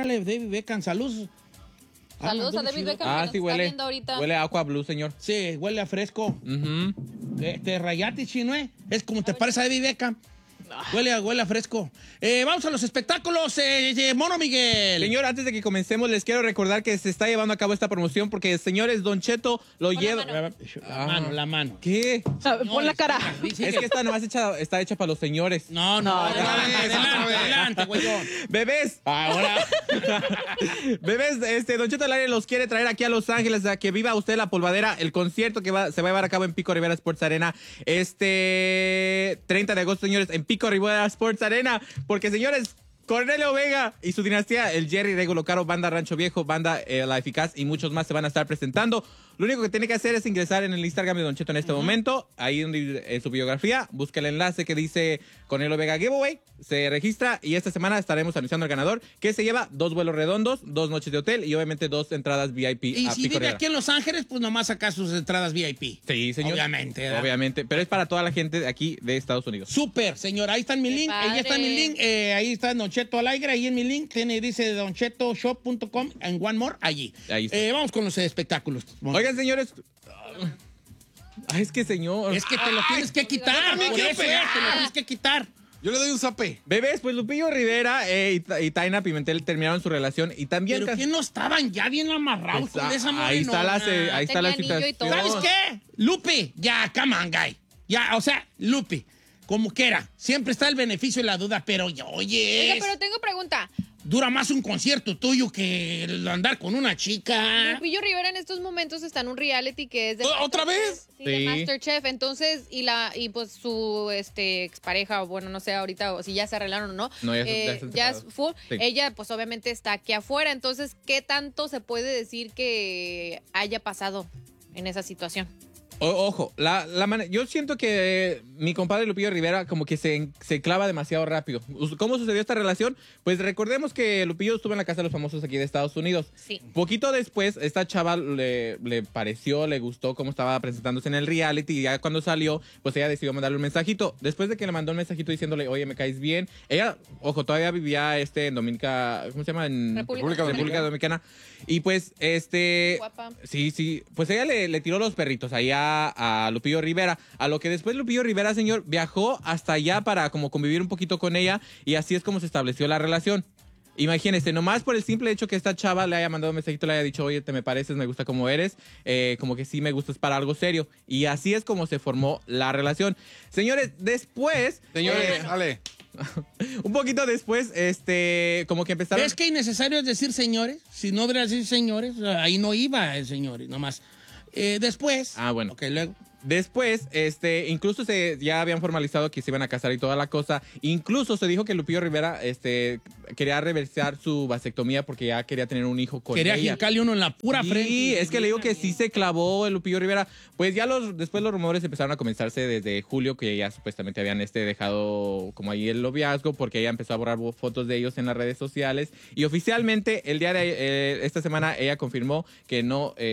sale David Beckham. Saludos. Saludos a David Beckham. Ah, que sí, nos huele. está viendo ahorita. Huele a Aqua Blue, señor. Sí, huele a fresco. Ujú. Rayate, chino, ¿eh? Es como te parece a David Beckham. Huele a fresco. Vamos a los espectáculos, Mono Miguel. Señor, antes de que comencemos, les quiero recordar que se está llevando a cabo esta promoción porque, señores, Don Cheto lo lleva... La mano. ¿Qué? Pon la cara. Es que esta nomás está hecha para los señores. No, adelante, güeyón. Bebés. Ahora. Bebés, Don Cheto al aire los quiere traer aquí a Los Ángeles a que viva usted la polvadera, el concierto que se va a llevar a cabo en Pico Rivera Sports Arena 30 de agosto, señores, en Pico Rivera Sports Arena, porque, señores, Cornelio Vega y su dinastía, el Jerry Regulo Caro, Banda Rancho Viejo, Banda La Eficaz y muchos más se van a estar presentando. Lo único que tiene que hacer es ingresar en el Instagram de Don Cheto en este momento. Ahí en su biografía, busca el enlace que dice Cornelio Vega Giveaway, se registra y esta semana estaremos anunciando al ganador, que se lleva 2 vuelos redondos, 2 noches de hotel y obviamente 2 entradas VIP Y a si Pico vive Rivera. aquí en Los Ángeles, pues nomás saca sus entradas VIP. Sí, señor. Obviamente, ¿verdad? Obviamente, pero es para toda la gente de aquí de Estados Unidos. Súper, señor. Ahí está mi link. Ahí está mi link. Ahí está Don Cheto al aire. Ahí en mi link dice donchetoshop.com en One More. Allí. Ahí está. Vamos con los espectáculos. Oigan, señores. Ay, es que, señor. Es que te lo tienes que quitar. me Por quiero eso pegar. te lo tienes que quitar. Yo le doy un zape. Bebés, pues Lupillo Rivera y Taina Pimentel terminaron su relación y también... ¿Pero qué no estaban ya bien amarrados con esa ahí está la Tenía anillo y situación. todo. ¿Sabes qué? Lupe, ya, come on, guy. Ya, o sea, Lupe, como quiera, siempre está el beneficio de la duda, pero oye, Oiga, pero tengo pregunta. dura más un concierto tuyo que el andar con una chica. Lupillo Rivera en estos momentos está en un reality que es de ¿Otra vez? Sí, de Sí. Masterchef. Entonces, y pues su expareja, o bueno, no sé ahorita o si ya se arreglaron o no. No, ya se ya separaron. fue. Sí. Ella, pues obviamente está aquí afuera. Entonces, ¿qué tanto se puede decir que haya pasado en esa situación? Ojo, yo siento que mi compadre Lupillo Rivera como que se clava demasiado rápido. ¿Cómo sucedió esta relación? Pues recordemos que Lupillo estuvo en la Casa de los Famosos aquí de Estados Unidos. Sí. Poquito después, esta chava le pareció, le gustó cómo estaba presentándose en el reality y ya cuando salió, pues ella decidió mandarle un mensajito. Después de que le mandó un mensajito diciéndole, oye, me caes bien. Ella, ojo, todavía vivía en Dominica, ¿cómo se llama? En República Dominicana. Y pues, Guapa. Sí, pues ella le tiró los perritos allá a Lupillo Rivera, a lo que después Lupillo Rivera, señor, viajó hasta allá para como convivir un poquito con ella y así es como se estableció la relación. Imagínese, nomás por el simple hecho que esta chava le haya mandado un mensajito, le haya dicho, oye, te me pareces, me gusta como eres, como que sí me gustas para algo serio. Y así es como se formó la relación. Señores, después... Señores, dale. un poquito después, como que empezaron... ¿Es que innecesario es decir señores? Si no debería decir señores, ahí no iba el señores, nomás. Después. Ah, bueno. Ok, luego. Después, incluso ya habían formalizado que se iban a casar y toda la cosa. Incluso se dijo que Lupillo Rivera, quería reversar su vasectomía porque ya quería tener un hijo con Quería ella. jincarle uno en la pura frente. Sí, es que le digo que sí se clavó el Lupillo Rivera. Pues ya después los rumores empezaron a comenzarse desde julio, que ya supuestamente habían dejado como ahí el noviazgo, porque ella empezó a borrar fotos de ellos en las redes sociales. Y oficialmente, el día de esta semana, ella confirmó que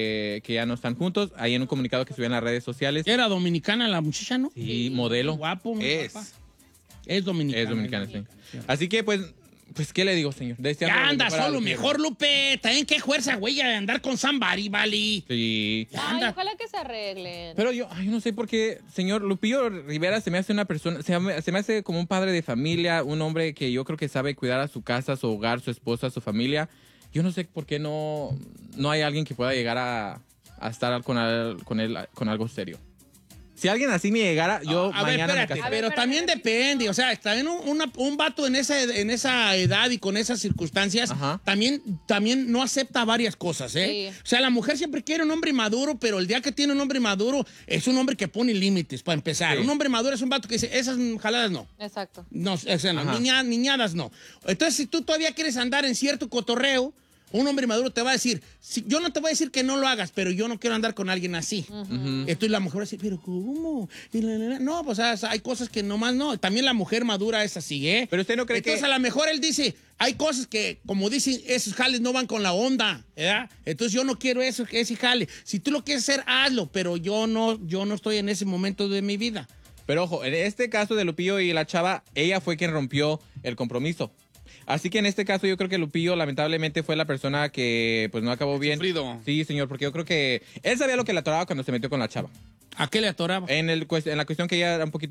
ya no están juntos. Ahí en un comunicado que subió en las redes sociales. Era dominicana la muchacha, ¿no? Sí, modelo. Guapo, muy Es. guapa. Es dominicana. Es dominicana, sí. Así que, pues, ¿qué le digo, señor? Ya anda Para solo, Lupillo. mejor, Lupe. También qué fuerza, güey, de andar con somebody, vale. Sí. Ya Ay, anda. ojalá que se arreglen. Pero yo no sé por qué, señor Lupillo Rivera se me hace una persona, se me hace como un padre de familia, un hombre que yo creo que sabe cuidar a su casa, su hogar, su esposa, su familia. Yo no sé por qué no hay alguien que pueda llegar a estar con él con algo serio. Si alguien así me llegara, yo A ver, mañana me espérate, casaría. pero también depende, o sea, también un vato en esa edad y con esas circunstancias, Ajá. también no acepta varias cosas, ¿eh? Sí. O sea, la mujer siempre quiere un hombre maduro, pero el día que tiene un hombre maduro, es un hombre que pone límites, para empezar. Sí. Un hombre maduro es un vato que dice, esas jaladas no. Exacto. No, o sea, no, Ajá. niñadas no. Entonces, si tú todavía quieres andar en cierto cotorreo, un hombre maduro te va a decir, yo no te voy a decir que no lo hagas, pero yo no quiero andar con alguien así. Entonces la mujer va a decir, pero ¿cómo? No, pues hay cosas que nomás no. También la mujer madura es así, ¿eh? Pero usted no cree Entonces que... a lo mejor él dice, hay cosas que, como dicen, esos jales no van con la onda, ¿verdad? Entonces yo no quiero ese jale. Si tú lo quieres hacer, hazlo, pero yo no estoy en ese momento de mi vida. Pero ojo, en este caso de Lupillo y la chava, ella fue quien rompió el compromiso. Así que en este caso yo creo que Lupillo lamentablemente fue la persona que pues no acabó bien. Sufrido. Sí, señor, porque yo creo que él sabía lo que le atoraba cuando se metió con la chava. ¿A qué le atoraba? En la cuestión que ella era un poquito,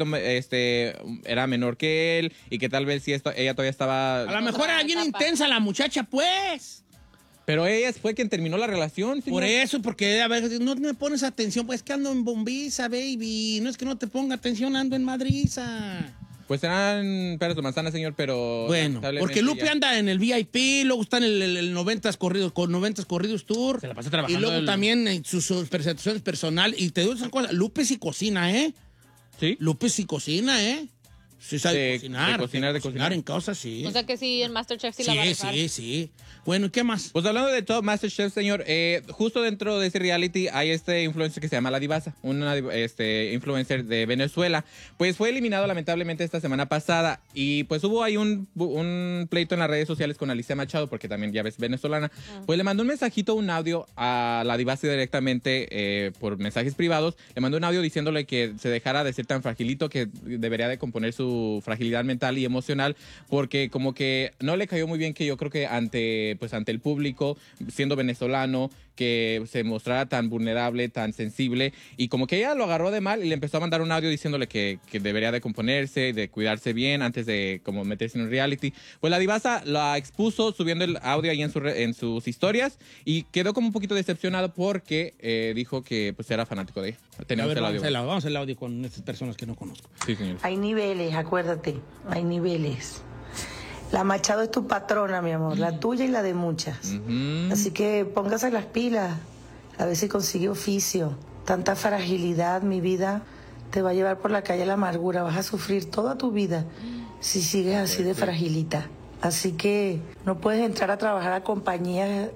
era menor que él y que tal vez ella todavía estaba... A lo mejor era bien intensa la muchacha, pues. Pero ella fue quien terminó la relación, señor. Por eso, porque a ver, no me pones atención, pues que ando en Bombiza, baby. No es que no te ponga atención, ando en Madriza. Pues eran peras de manzana, señor, pero... Bueno, porque Lupe anda en el VIP, luego está en el 90s corridos, con 90s corridos tour. Se la pasa trabajando. Y luego también en sus presentaciones personales. Y te digo esa cosa, Lupe sí cocina, ¿eh? ¿Sí? Lupe sí cocina, ¿eh? Sí sabe cocinar. De cocinar. En casa, sí. O sea que sí, en MasterChef sí la va a rifar. Sí. Bueno, ¿y qué más? Pues hablando de Top MasterChef, señor, justo dentro de ese reality hay este influencer que se llama La Divasa, una influencer de Venezuela. Pues fue eliminado lamentablemente esta semana pasada y pues hubo ahí un pleito en las redes sociales con Alicia Machado, porque también ya ves venezolana. Pues le mandó un mensajito, un audio a La Divasa directamente por mensajes privados. Le mandó un audio diciéndole que se dejara de ser tan fragilito, que debería de componer su fragilidad mental y emocional, porque como que no le cayó muy bien que yo creo que ante el público, siendo venezolano, que se mostrara tan vulnerable, tan sensible, y como que ella lo agarró de mal y le empezó a mandar un audio diciéndole que debería de componerse, de cuidarse bien antes de como meterse en un reality. Pues La Divasa la expuso subiendo el audio ahí en sus historias y quedó como un poquito decepcionado porque dijo que pues era fanático de ella. Tenemos el audio. Vamos al audio con estas personas que no conozco. Sí, señor. Hay niveles, acuérdate, hay niveles. La Machado es tu patrona, mi amor, la tuya y la de muchas. Así que póngase las pilas, a ver si consigue oficio. Tanta fragilidad, mi vida, te va a llevar por la calle la amargura. Vas a sufrir toda tu vida si sigues así de fragilita. Así que no puedes entrar a trabajar a compañías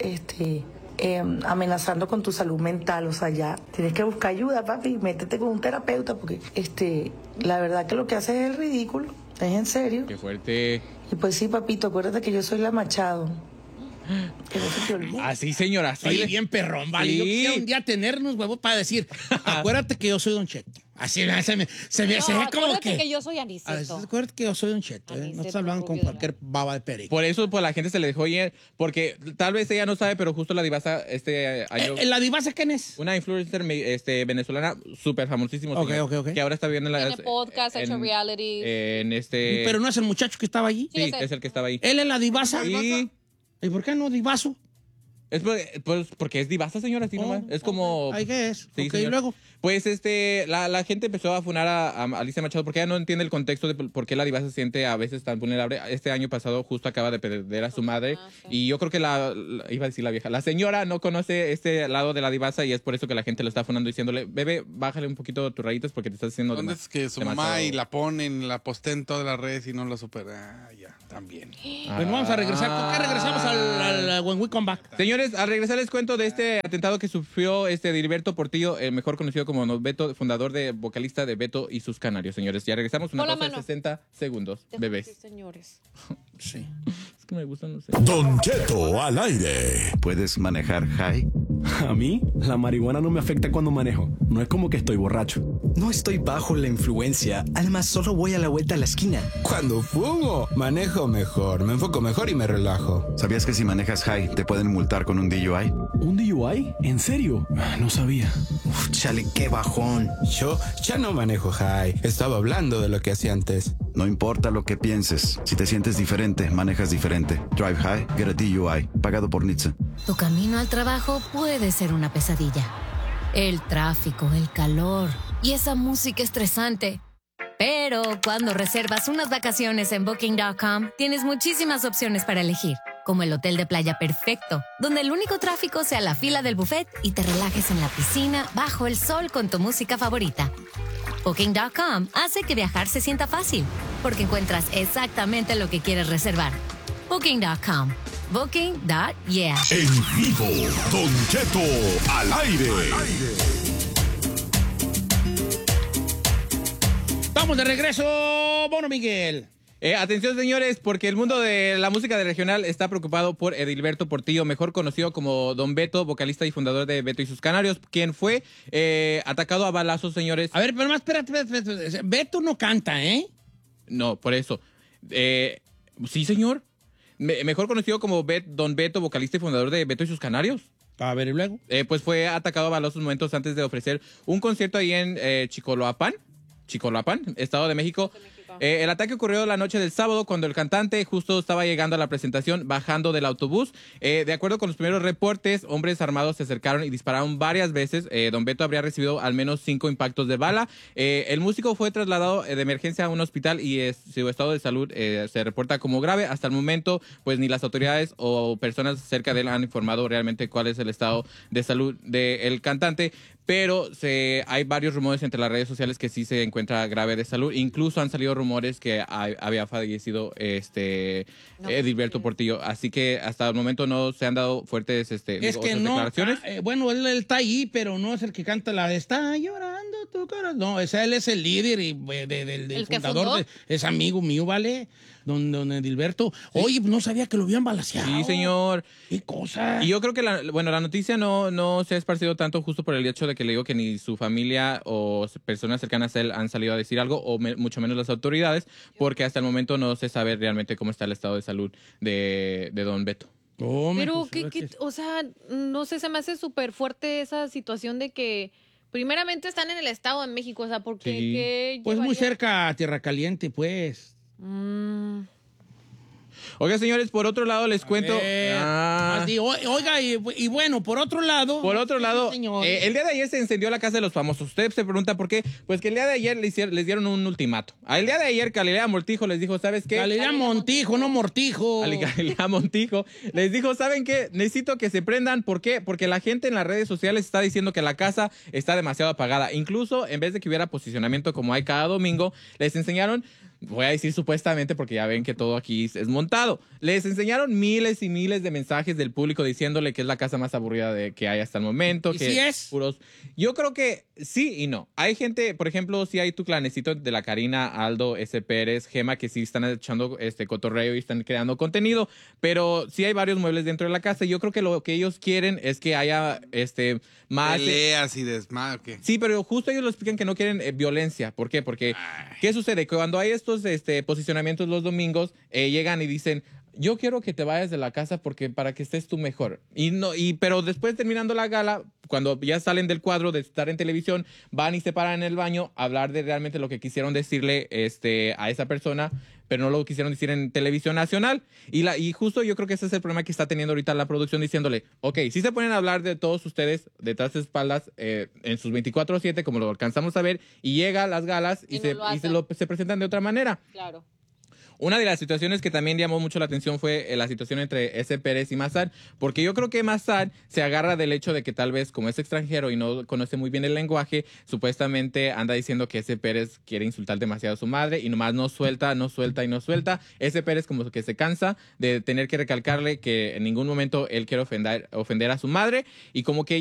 amenazando con tu salud mental. O sea, ya tienes que buscar ayuda, papi, métete con un terapeuta, porque la verdad que lo que haces es el ridículo. Es en serio. Qué fuerte. Y pues sí, papito, acuérdate que yo soy la Machado. Que no se te olvide. Así, señora. Soy bien perrón, vale. Sí. Yo quisiera un día tenernos, huevos, para decir, acuérdate que yo soy Don Cheto. Así se me No, como acuérdate que... que yo soy Aniceto. Acuérdate que yo soy Don Cheto, ¿eh? No Aniceto, estás hablando con rubio de cualquier baba de perico. Por eso pues la gente se le dejó ir, porque tal vez ella no sabe, pero justo La Divasa año, ¿La Divasa quién es? una influencer venezolana súper famosísima, Ok. que ahora está viviendo en la... Tiene podcast, ha hecho reality. Pero no es el muchacho que estaba allí. Sí, Sí, es el que estaba ahí. ¿Él es la Divasa? Sí. ¿Y por qué no Divaso? Es porque es divasa, señora, así nomás. Es como... ¿Ahí qué es? Sí, Ok, y señor. luego... Pues la gente empezó a funar a Alicia Machado porque ella no entiende el contexto de por qué la divasa se siente a veces tan vulnerable. Este año pasado justo acaba de perder a su madre sí. y yo creo que iba a decir la vieja, la señora no conoce este lado de la divasa y es por eso que la gente lo está funando diciéndole, bebé, bájale un poquito tus rayitas porque te estás haciendo ¿Dónde es que su mamá y la ponen, la postea en todas las redes y no la supera? Ah, ya, también. Bueno, vamos a regresar. ¿Con qué regresamos al When We Come Back? Señores, al regresar les cuento de este atentado que sufrió Diliberto Portillo, mejor conocido como Beto, fundador vocalista de Beto y sus Canarios, señores. Ya regresamos, una Pon la cosa de mano. 60 segundos, bebés. Sí, señores. Sí. Es que me gusta, no sé. Don Cheto al aire. ¿Puedes manejar high? A mí, la marihuana no me afecta cuando manejo. No es como que estoy borracho. No estoy bajo la influencia. Además, solo voy a la vuelta a la esquina. Cuando fumo, manejo mejor, me enfoco mejor y me relajo. ¿Sabías que si manejas high te pueden multar con un DUI? ¿Un DUI? ¿En serio? No sabía. Uf, chale, qué bajón. Yo ya no manejo high. Estaba hablando de lo que hacía antes. No importa lo que pienses. Si te sientes diferente, manejas diferente. Drive high, get a DUI. Pagado por NHTSA. Tu camino al trabajo puede ser una pesadilla. El tráfico, el calor y esa música estresante. Pero cuando reservas unas vacaciones en Booking.com, tienes muchísimas opciones para elegir. Como el hotel de playa perfecto, donde el único tráfico sea la fila del buffet y te relajes en la piscina bajo el sol con tu música favorita. Booking.com hace que viajar se sienta fácil, porque encuentras exactamente lo que quieres reservar. Booking.com. Booking.yeah. En vivo, Don Cheto al aire. Vamos de regreso, Bono Miguel. Atención, señores, porque el mundo de la música de regional está preocupado por Edilberto Portillo, mejor conocido como Don Beto, vocalista y fundador de Beto y sus Canarios, quien fue atacado a balazos, señores. A ver, pero más, espérate. Beto no canta, ¿eh? No, por eso. Sí, señor. mejor conocido como Don Beto, vocalista y fundador de Beto y sus Canarios. A ver, ¿y luego? Pues fue atacado a balazos momentos antes de ofrecer un concierto ahí en Chicoloapan, Estado de México. El ataque ocurrió la noche del sábado cuando el cantante justo estaba llegando a la presentación bajando del autobús. De acuerdo con los primeros reportes, hombres armados se acercaron y dispararon varias veces. Don Beto habría recibido al menos 5 impactos de bala. El músico fue trasladado de emergencia a un hospital y su estado de salud se reporta como grave. Hasta el momento, pues ni las autoridades o personas cerca de él han informado realmente cuál es el estado de salud del cantante. Pero hay varios rumores entre las redes sociales que sí se encuentra grave de salud. Incluso han salido rumores que había fallecido Edilberto Portillo. Así que hasta el momento no se han dado fuertes declaraciones. Bueno, él está ahí, pero no es el que canta la de Está llorando tu corazón. No, él es el líder y del fundador. Es amigo mío, ¿vale? Don Edilberto. ¿Sí? Oye, no sabía que lo habían balaceado. Sí, señor. ¿Qué cosa? Y yo creo que la noticia no se ha esparcido tanto justo por el hecho de que le digo que ni su familia o personas cercanas a él han salido a decir algo, o mucho menos las autoridades, porque hasta el momento no se sabe realmente cómo está el estado de salud de Don Beto. Pero, o sea, no sé, se me hace súper fuerte esa situación de que primeramente están en el Estado de México, o sea, porque... Sí. Pues muy cerca a Tierra Caliente, pues. Oiga, señores, por otro lado les cuento... Oiga, y bueno, por otro lado... el día de ayer se encendió la casa de los famosos. Usted se pregunta por qué. Pues que el día de ayer les dieron un ultimato. El día de ayer Galilea Montijo les dijo, ¿sabes qué? Galilea Montijo, no Mortijo. Galilea Montijo les dijo, ¿saben qué? Necesito que se prendan. ¿Por qué? Porque la gente en las redes sociales está diciendo que la casa está demasiado apagada. Incluso, en vez de que hubiera posicionamiento como hay cada domingo, les enseñaron... Voy a decir supuestamente porque ya ven que todo aquí es montado. Les enseñaron miles y miles de mensajes del público diciéndole que es la casa más aburrida que hay hasta el momento. ¿Y que sí es? Puros... Yo creo que sí y no. Hay gente, por ejemplo, sí hay tu clanecito de la Karina, Aldo, S. Pérez, Gema, que sí están echando cotorreo y están creando contenido, pero sí hay varios muebles dentro de la casa. Yo creo que lo que ellos quieren es que haya más... Peleas y desmadre. Sí, pero justo ellos lo explican que no quieren violencia. ¿Por qué? Porque, ¿qué sucede? Cuando hay estos posicionamientos los domingos, llegan y dicen, yo quiero que te vayas de la casa para que estés tú mejor. Pero después, terminando la gala, cuando ya salen del cuadro de estar en televisión, van y se paran en el baño a hablar de realmente lo que quisieron decirle a esa persona, pero no lo quisieron decir en televisión nacional. Y justo yo creo que ese es el problema que está teniendo ahorita la producción, diciéndole, ok, sí se ponen a hablar de todos ustedes detrás de espaldas en sus 24/7, como lo alcanzamos a ver, y llega a las galas y se presentan de otra manera. Claro. Una de las situaciones que también llamó mucho la atención fue la situación entre S. Pérez y Massad, porque yo creo que Massad se agarra del hecho de que tal vez como es extranjero y no conoce muy bien el lenguaje, supuestamente anda diciendo que S. Pérez quiere insultar demasiado a su madre y nomás no suelta. S. Pérez como que se cansa de tener que recalcarle que en ningún momento él quiere ofender a su madre y como que